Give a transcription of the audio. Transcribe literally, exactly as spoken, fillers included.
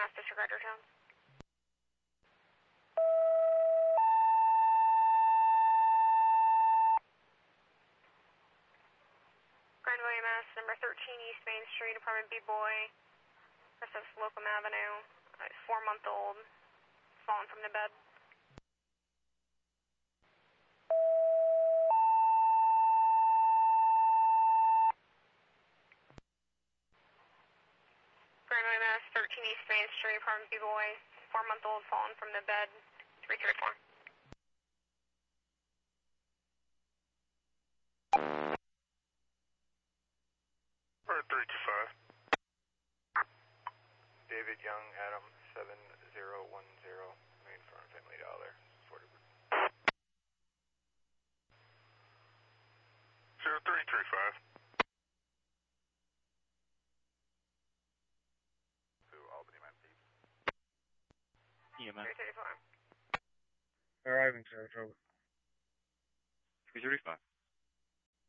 Mass, disregard your tone. Grand Valley, Mass, number thirteen East Main Street, apartment B-Boy, versus Slocum Avenue, uh, four-month-old, fallen from the bed. Grand Valley, Mass, thirteen East Main Street, apartment B-Boy, four-month-old, fallen from the bed, three three four. three two five. David Young, Adam, seven zero one zero, main farm, Family Dollar, forty. zero three three five. To Albany, Mass. Yeah, man. three three four. Arriving, Saratoga. three thirty-five.